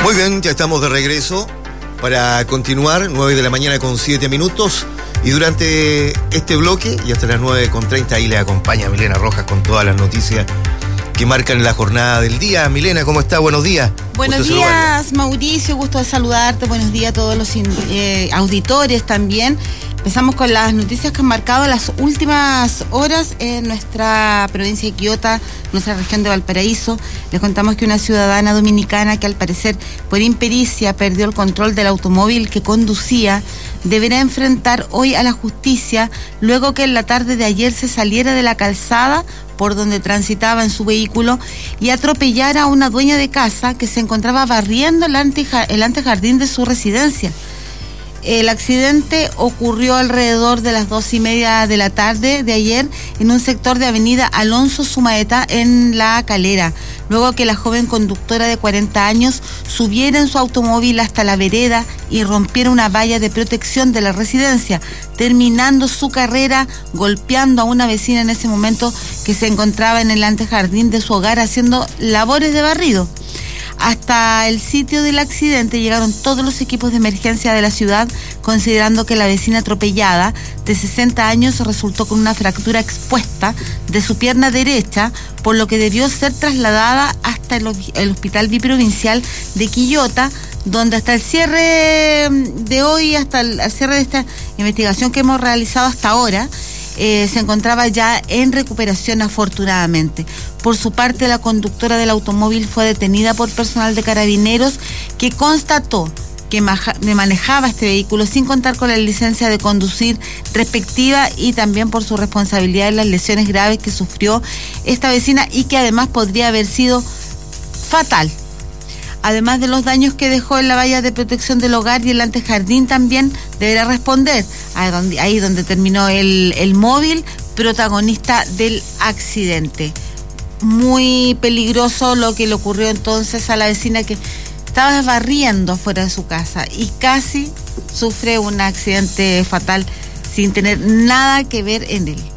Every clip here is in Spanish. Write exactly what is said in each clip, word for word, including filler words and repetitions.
Muy bien, ya estamos de regreso para continuar, nueve de la mañana con siete minutos. Y durante este bloque, y hasta las nueve con treinta, ahí le acompaña Milena Rojas con todas las noticias que marcan la jornada del día. Milena, ¿cómo está? Buenos días. Buenos gusto días, saludarle. Mauricio, gusto de saludarte. Buenos días a todos los eh, auditores también. Empezamos con las noticias que han marcado las últimas horas en nuestra provincia de Quillota, nuestra región de Valparaíso. Les contamos que una ciudadana dominicana que al parecer por impericia perdió el control del automóvil que conducía deberá enfrentar hoy a la justicia luego que en la tarde de ayer se saliera de la calzada por donde transitaba en su vehículo y atropellara a una dueña de casa que se encontraba barriendo el, anteja- el antejardín de su residencia. El accidente ocurrió alrededor de las dos y media de la tarde de ayer en un sector de avenida Alonso Sumaeta en La Calera, luego que la joven conductora de cuarenta años subiera en su automóvil hasta la vereda y rompiera una valla de protección de la residencia, terminando su carrera golpeando a una vecina en ese momento que se encontraba en el antejardín de su hogar haciendo labores de barrido. Hasta el sitio del accidente llegaron todos los equipos de emergencia de la ciudad, considerando que la vecina atropellada, de sesenta años, resultó con una fractura expuesta de su pierna derecha, por lo que debió ser trasladada hasta el, el Hospital Biprovincial de Quillota, donde hasta el cierre de hoy, hasta el, el cierre de esta investigación que hemos realizado hasta ahora, Eh, se encontraba ya en recuperación afortunadamente. Por su parte, la conductora del automóvil fue detenida por personal de Carabineros que constató que maja- manejaba este vehículo sin contar con la licencia de conducir respectiva y también por su responsabilidad en las lesiones graves que sufrió esta vecina y que además podría haber sido fatal. Además de los daños que dejó en la valla de protección del hogar y el antejardín, también deberá responder a donde, ahí donde terminó el, el móvil, protagonista del accidente. Muy peligroso lo que le ocurrió entonces a la vecina que estaba barriendo afuera de su casa y casi sufre un accidente fatal sin tener nada que ver en él.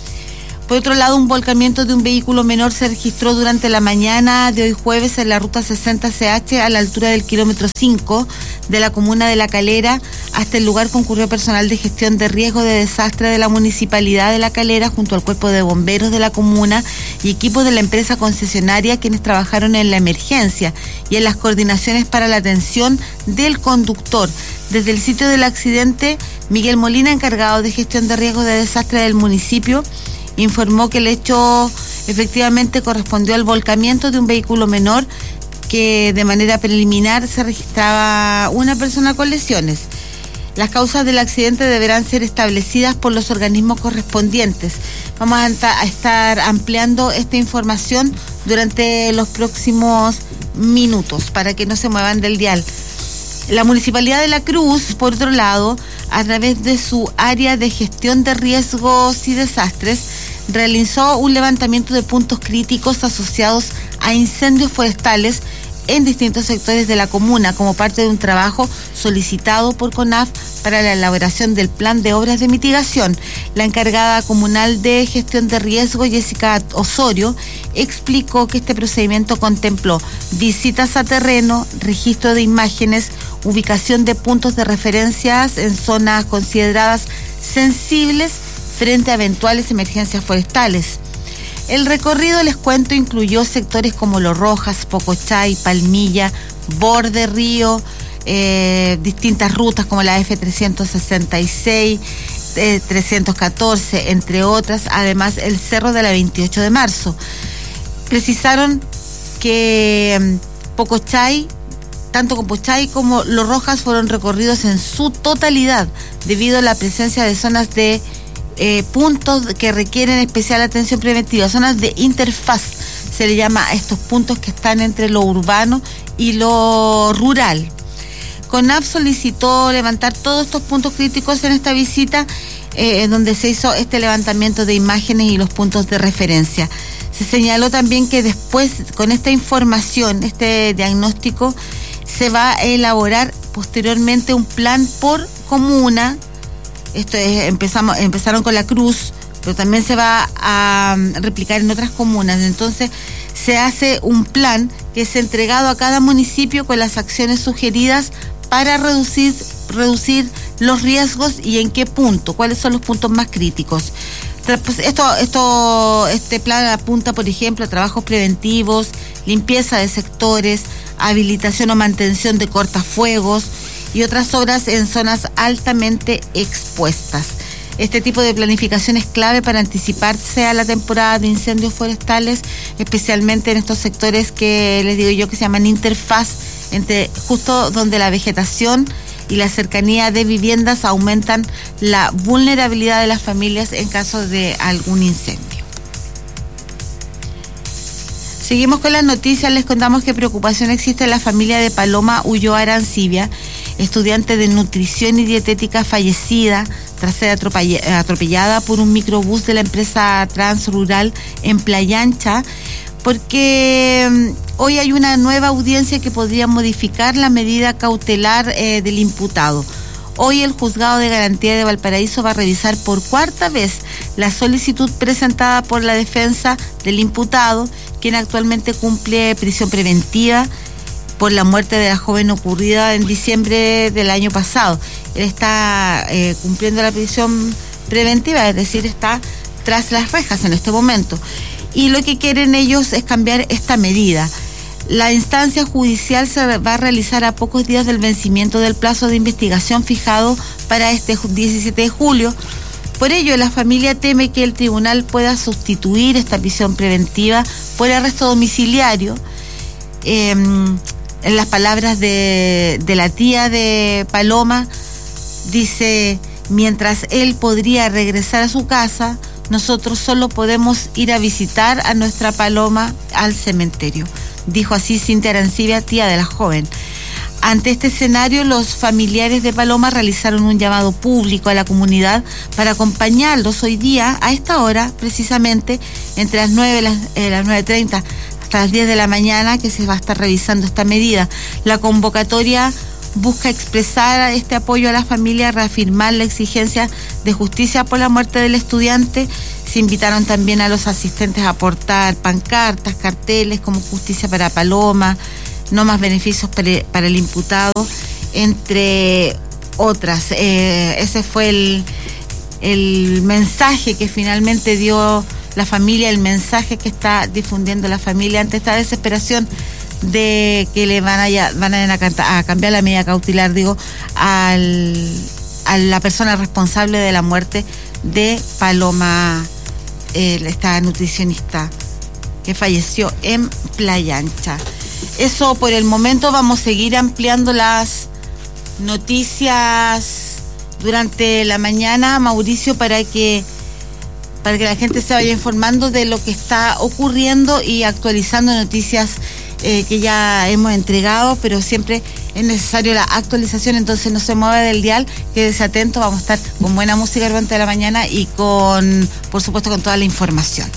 Por otro lado, un volcamiento de un vehículo menor se registró durante la mañana de hoy jueves en la ruta sesenta C H a la altura del kilómetro cinco de la comuna de La Calera. Hasta el lugar concurrió personal de gestión de riesgo de desastre de la municipalidad de La Calera junto al cuerpo de bomberos de la comuna y equipos de la empresa concesionaria, quienes trabajaron en la emergencia y en las coordinaciones para la atención del conductor. Desde el sitio del accidente, Miguel Molina, encargado de gestión de riesgo de desastre del municipio, informó que el hecho efectivamente correspondió al volcamiento de un vehículo menor que de manera preliminar se registraba una persona con lesiones. Las causas del accidente deberán ser establecidas por los organismos correspondientes. Vamos a estar ampliando esta información durante los próximos minutos para que no se muevan del dial. La Municipalidad de La Cruz, por otro lado, a través de su área de gestión de riesgos y desastres, realizó un levantamiento de puntos críticos asociados a incendios forestales en distintos sectores de la comuna como parte de un trabajo solicitado por CONAF para la elaboración del plan de obras de mitigación. La encargada comunal de gestión de riesgo, Jessica Osorio, explicó que este procedimiento contempló visitas a terreno, registro de imágenes, ubicación de puntos de referencias en zonas consideradas sensibles frente a eventuales emergencias forestales. El recorrido, les cuento, incluyó sectores como Los Rojas, Pocochay, Palmilla, Borde Río, eh, distintas rutas como la F trescientos sesenta y seis, eh, trescientos catorce, entre otras, además el Cerro de la veintiocho de marzo. Precisaron que eh, Pocochay, tanto Pocochay como Los Rojas fueron recorridos en su totalidad debido a la presencia de zonas de Eh, puntos que requieren especial atención preventiva, zonas de interfaz, se le llama a estos puntos que están entre lo urbano y lo rural. CONAF solicitó levantar todos estos puntos críticos en esta visita, eh, donde se hizo este levantamiento de imágenes y los puntos de referencia. Se señaló también que después, con esta información, este diagnóstico, se va a elaborar posteriormente un plan por comuna. Esto es, empezamos, empezaron con La Cruz, pero también se va a replicar en otras comunas. Entonces se hace un plan que es entregado a cada municipio con las acciones sugeridas para reducir, reducir los riesgos y en qué punto, cuáles son los puntos más críticos. Esto, esto, este plan apunta, por ejemplo, a trabajos preventivos, limpieza de sectores, habilitación o mantención de cortafuegos y otras obras en zonas altamente expuestas. Este tipo de planificación es clave para anticiparse a la temporada de incendios forestales, especialmente en estos sectores que les digo yo que se llaman interfaz, entre justo donde la vegetación y la cercanía de viviendas aumentan la vulnerabilidad de las familias en caso de algún incendio. Seguimos con las noticias. Les contamos que preocupación existe en la familia de Paloma Ulloa Arancibia, estudiante de nutrición y dietética fallecida tras ser atropellada por un microbús de la empresa Transrural en Playa Ancha, porque hoy hay una nueva audiencia que podría modificar la medida cautelar eh, del imputado. Hoy el Juzgado de Garantía de Valparaíso va a revisar por cuarta vez la solicitud presentada por la defensa del imputado, quien actualmente cumple prisión preventiva por la muerte de la joven ocurrida en diciembre del año pasado. Él está eh, cumpliendo la prisión preventiva, es decir, está tras las rejas en este momento. Y lo que quieren ellos es cambiar esta medida. La instancia judicial se va a realizar a pocos días del vencimiento del plazo de investigación fijado para este diecisiete de julio. Por ello, la familia teme que el tribunal pueda sustituir esta prisión preventiva por arresto domiciliario. Eh, en las palabras de, de la tía de Paloma, dice, mientras él podría regresar a su casa, nosotros solo podemos ir a visitar a nuestra Paloma al cementerio. Dijo así Cintia Arancibia, tía de la joven. Ante este escenario, los familiares de Paloma realizaron un llamado público a la comunidad para acompañarlos hoy día, a esta hora, precisamente, entre las nueve y las, eh, las nueve treinta hasta las diez de la mañana, que se va a estar revisando esta medida. La convocatoria busca expresar este apoyo a la familia, reafirmar la exigencia de justicia por la muerte del estudiante. Se invitaron también a los asistentes a aportar pancartas, carteles como justicia para Paloma, no más beneficios para el imputado, entre otras. Eh, ese fue el, el mensaje que finalmente dio la familia, el mensaje que está difundiendo la familia ante esta desesperación de que le van a, van a, a cambiar la medida cautelar, digo, al, a la persona responsable de la muerte de Paloma, eh, esta nutricionista que falleció en Playa Ancha. Eso por el momento. Vamos a seguir ampliando las noticias durante la mañana, Mauricio, para que para que la gente se vaya informando de lo que está ocurriendo y actualizando noticias eh, que ya hemos entregado, pero siempre es necesario la actualización, entonces no se mueva del dial, quédese atento, vamos a estar con buena música durante la mañana y con, por supuesto, con toda la información.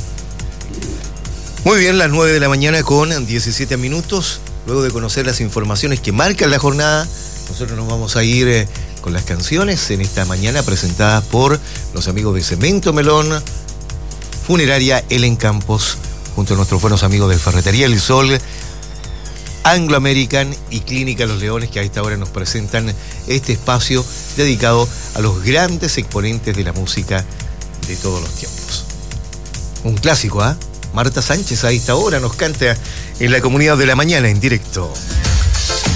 Muy bien, las nueve de la mañana con diecisiete minutos. Luego de conocer las informaciones que marcan la jornada, nosotros nos vamos a ir eh, con las canciones en esta mañana presentadas por los amigos de Cemento Melón, Funeraria Elen Campos, junto a nuestros buenos amigos de Ferretería El Sol, Anglo American y Clínica Los Leones, que a esta hora nos presentan este espacio dedicado a los grandes exponentes de la música de todos los tiempos. Un clásico, ¿ah? ¿eh? Marta Sánchez a esta hora nos canta en la Comunidad de la Mañana en directo.